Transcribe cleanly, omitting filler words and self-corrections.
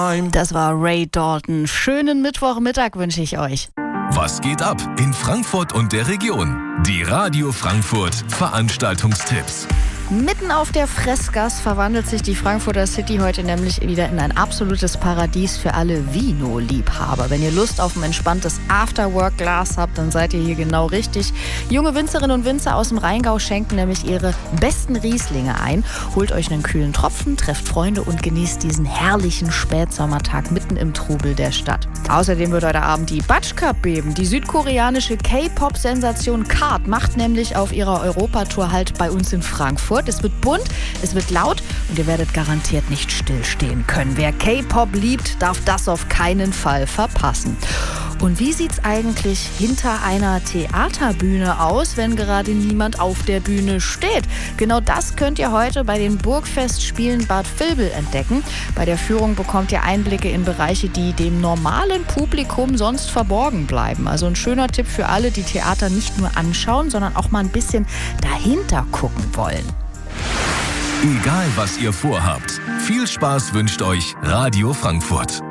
Das war Ray Dalton. Schönen Mittwochmittag wünsche ich euch. Was geht ab in Frankfurt und der Region? Die Radio Frankfurt Veranstaltungstipps. Mitten auf der Fressgas verwandelt sich die Frankfurter City heute nämlich wieder in ein absolutes Paradies für alle Vino-Liebhaber. Wenn ihr Lust auf ein entspanntes Afterwork-Glas habt, dann seid ihr hier genau richtig. Junge Winzerinnen und Winzer aus dem Rheingau schenken nämlich ihre besten Rieslinge ein. Holt euch einen kühlen Tropfen, trefft Freunde und genießt diesen herrlichen Spätsommertag mitten im Trubel der Stadt. Außerdem wird heute Abend die Batsch Cup beben. Die südkoreanische K-Pop-Sensation KARD macht nämlich auf ihrer Europatour Halt bei uns in Frankfurt. Es wird bunt, es wird laut und ihr werdet garantiert nicht stillstehen können. Wer K-Pop liebt, darf das auf keinen Fall verpassen. Und wie sieht's eigentlich hinter einer Theaterbühne aus, wenn gerade niemand auf der Bühne steht? Genau das könnt ihr heute bei den Burgfestspielen Bad Vilbel entdecken. Bei der Führung bekommt ihr Einblicke in Bereiche, die dem normalen Publikum sonst verborgen bleiben. Also ein schöner Tipp für alle, die Theater nicht nur anschauen, sondern auch mal ein bisschen dahinter gucken wollen. Egal was ihr vorhabt, viel Spaß wünscht euch Radio Frankfurt.